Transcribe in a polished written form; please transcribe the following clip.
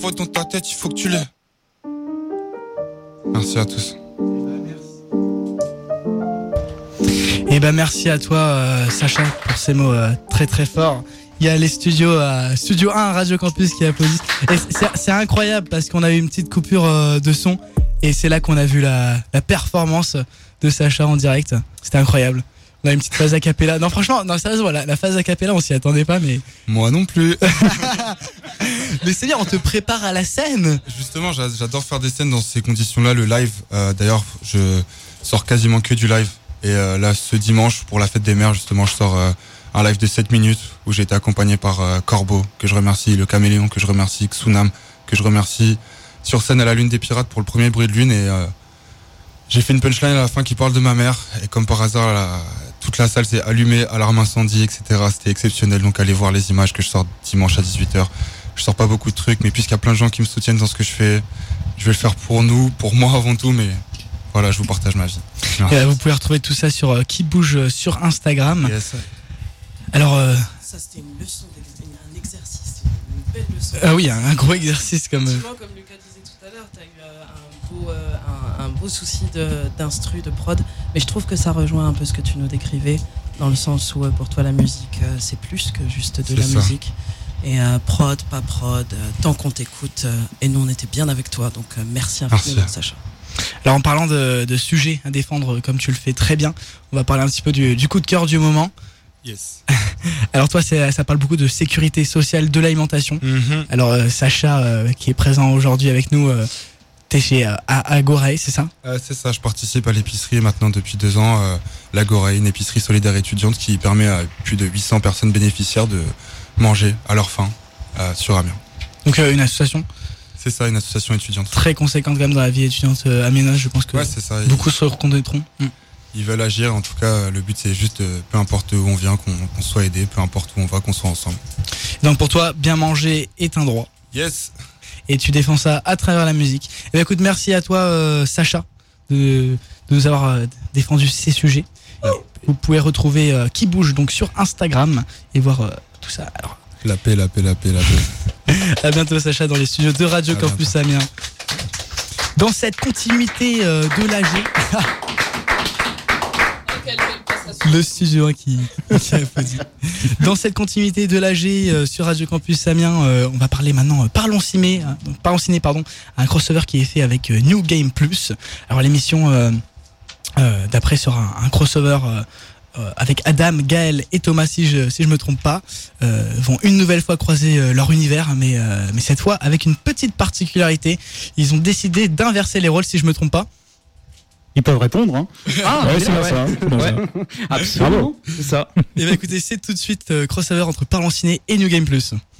Faut dans ta tête, il faut que tu l'aies. Merci à tous. Et ben merci à toi Sacha pour ces mots très très forts. Il y a les studios Studio 1 Radio Campus qui applaudissent. Et c'est incroyable parce qu'on a eu une petite coupure de son et c'est là qu'on a vu la performance de Sacha en direct. C'était incroyable. On a une petite phase a cappella. Non franchement, non sérieusement, la phase a cappella on s'y attendait pas mais. Moi non plus. Mais c'est bien, on te prépare à la scène. Justement, j'adore faire des scènes dans ces conditions-là. Le live, d'ailleurs, je sors quasiment que du live. Et là, ce dimanche, pour la fête des mères, justement, je sors un live de 7 minutes où j'ai été accompagné par Corbeau, que je remercie, le Caméléon, que je remercie, Xunam, que je remercie, sur scène à la Lune des Pirates pour le premier bruit de lune. Et j'ai fait une punchline à la fin qui parle de ma mère. Et comme par hasard, toute la salle s'est allumée, alarme incendie, etc. C'était exceptionnel. Donc allez voir les images que je sors dimanche à 18h. Je sors pas beaucoup de trucs, mais puisqu'il y a plein de gens qui me soutiennent dans ce que je fais, je vais le faire pour nous, pour moi avant tout, mais voilà, je vous partage ma vie. Vous pouvez retrouver tout ça sur Qui Bouge sur Instagram. Yes. Alors, ça c'était une leçon, un exercice, une belle leçon. Ah oui, un gros exercice comme. Effectivement, comme Lucas disait tout à l'heure, t'as eu un beau souci d'instru, de prod, mais je trouve que ça rejoint un peu ce que tu nous décrivais, dans le sens où pour toi la musique c'est plus que juste de la musique. Et prod, pas prod, tant qu'on t'écoute, et nous on était bien avec toi, donc merci infiniment Sacha. Alors en parlant de sujets à défendre comme tu le fais très bien, on va parler un petit peu du coup de cœur du moment. Yes. Alors toi ça parle beaucoup de sécurité sociale, de l'alimentation. Mm-hmm. Alors Sacha qui est présent aujourd'hui avec nous, t'es chez Agorae, c'est ça? C'est ça, je participe à l'épicerie maintenant depuis 2 ans, l'Agorae, une épicerie solidaire étudiante qui permet à plus de 800 personnes bénéficiaires de manger à leur faim sur Amiens. Donc une association? C'est ça, une association étudiante. Très conséquente quand même dans la vie étudiante amiénoise, je pense que ouais, c'est ça. Beaucoup se reconnaîtront. Ils veulent agir, en tout cas le but c'est juste peu importe où on vient, qu'on soit aidé, peu importe où on va, qu'on soit ensemble. Donc pour toi, bien manger est un droit. Yes. Et tu défends ça à travers la musique. Et bien, écoute, merci à toi Sacha de nous avoir défendu ces sujets. Vous pouvez retrouver Qui Bouge donc sur Instagram et voir tout ça. Alors, la paix. à bientôt Sacha dans les studios de Radio Campus Amiens. Dans cette continuité de l'AG. Le studio 1 qui applaudit. Dans cette continuité de l'AG sur Radio Campus Amiens, on va parler maintenant Parlons Ciné, un crossover qui est fait avec New Game Plus. Alors l'émission d'après sera un crossover avec Adam, Gaël et Thomas, si je me trompe pas, vont une nouvelle fois croiser leur univers, mais cette fois avec une petite particularité. Ils ont décidé d'inverser les rôles, si je me trompe pas. Ils peuvent répondre, hein. Ah, ouais, c'est ça. Ouais. Absolument, c'est ça. Et bien écoutez, c'est tout de suite crossover entre Parlons Ciné et New Game Plus.